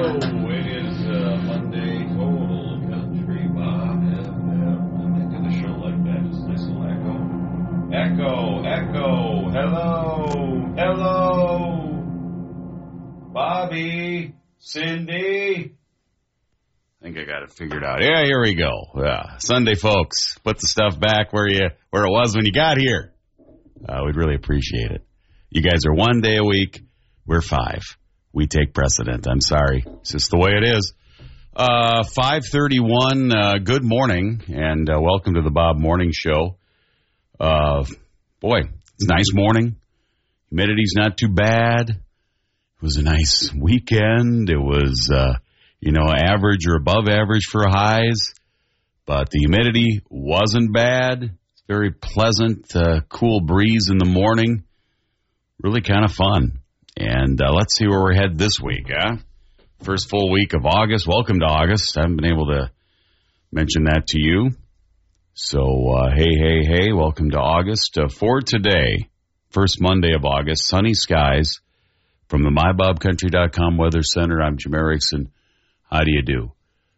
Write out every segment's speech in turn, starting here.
go. It is Monday Total Country Bob FM. I do the show like that. Just a nice little echo. Hello. Bobby, Cindy. I think I got it figured out. Yeah, here we go. Sunday, folks. Put the stuff back where it was when you got here. We'd really appreciate it. You guys are 1 day a week. We're 5. We take precedent. I'm sorry. It's just the way it is. 5:31. Good morning, and welcome to the Bob Morning Show. Boy, it's a nice morning. Humidity's not too bad. It was a nice weekend. It was, average or above average for highs, but the humidity wasn't bad. It's very pleasant, cool breeze in the morning. Really kind of fun. And let's see where we're headed this week, huh? First full week of August. Welcome to August. I haven't been able to mention that to you. So, hey, welcome to August. For today, first Monday of August, sunny skies from the MyBobCountry.com Weather Center. I'm Jim Erickson. How do you do?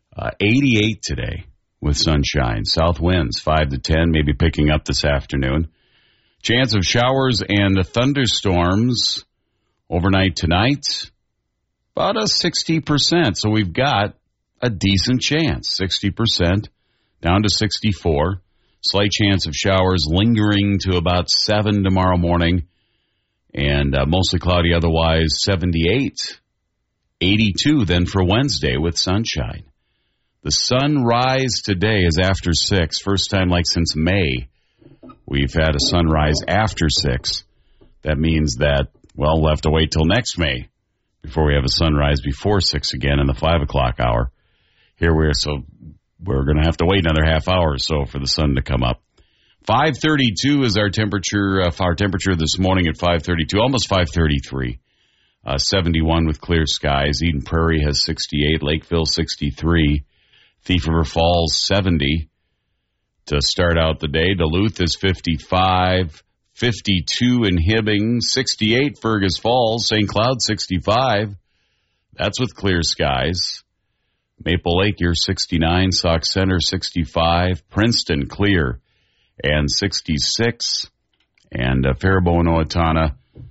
88 today with sunshine. South winds 5 to 10, maybe picking up this afternoon. Chance of showers and thunderstorms overnight tonight, about a 60%. So we've got a decent chance, 60% down to 64. Slight chance of showers lingering to about 7 tomorrow morning. And mostly cloudy otherwise, 78. 82 then for Wednesday with sunshine. The sunrise today is after 6. First time like since May we've had a sunrise after 6. That means that, well, we'll have to wait till next May before we have a sunrise before 6 again in the 5 o'clock hour. Here we are, so we're going to have to wait another half hour or so for the sun to come up. 5:32 is our temperature. Our temperature this morning at 5:32, almost 5:33. 71 with clear skies. Eden Prairie has 68. Lakeville 63. Thief River Falls 70 to start out the day. Duluth is 55. 52 in Hibbing. 68 Fergus Falls. St. Cloud 65. That's with clear skies. Maple Lake, you're 69. Sauk Center 65. Princeton clear and 66. And Faribault and Owatonna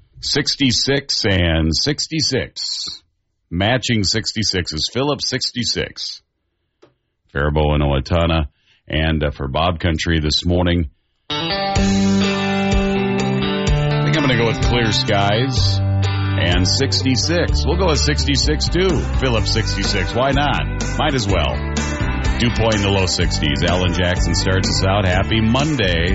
66 and 66. Matching 66s. Phillips 66. Faribault and Owatonna. And for Bob Country this morning, I think I'm going to go with clear skies and 66. We'll go with 66 too. Phillips 66. Why not? Might as well. Dew point in the low 60s. Alan Jackson starts us out. Happy Monday.